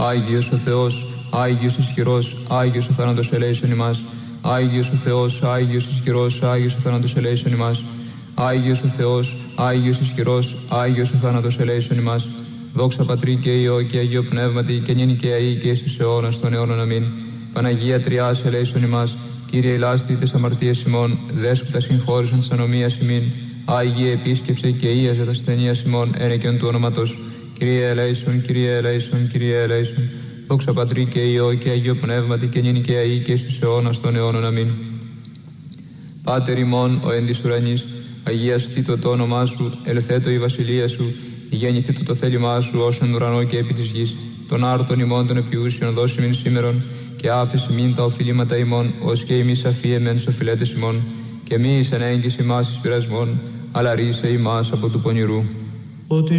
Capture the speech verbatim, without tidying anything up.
Άγιος ο Θεός, Άγιος ισχυρός, Άγιος ο θάνατος ελέησον ημάς. Άγιος ο Θεός, Άγιος ισχυρός, Άγιος ο θάνατος ελέησον ημάς. Άγιος ο Θεός, Άγιος ισχυρός, Άγιος ο θάνατος ελέησον ημάς. Δόξα Πατρί και Υιό και Αγίο Πνεύματι και νυν και αεί και εις τους αιώνας των αιώνων. Αμήν. Παναγία Τριάς ελέησον ημάς. Κύριε ελάστη τες αμαρτίες ημών, δέσποτα συγχώρησαν της ανομίας ημίν. Άγιε επίσκεψε και ίαζε τα ασθενείας ημών, ένεκεν του όνοματος. Κύριε ελέησον, Κύριε ελέησον, Κύριε ελέησον. Δόξα Πατρί και Υιό και Αγίο Πνεύματι και νυν και αεί και εις τους αιώνας των αιώνων. Αμήν. Πάτερ ημών, ο εν της ουρανής, αγιαστήτω το όνομά σου, ελθέτω η βασιλεία σου, γεννηθήτω το θέλημά σου ως εν ουρανό και επί της γης. Τον άρτον ημών των επιούσιων δώσει μην σήμερον, και άφεση μην τα οφειλήματα ημών, ως και εμείς αφίεμεν σοφιλέτες ημών, και μη εις ανέγγιση ημάς εις πειρασμών, αλλά ρίσε ημάς από του πονηρού.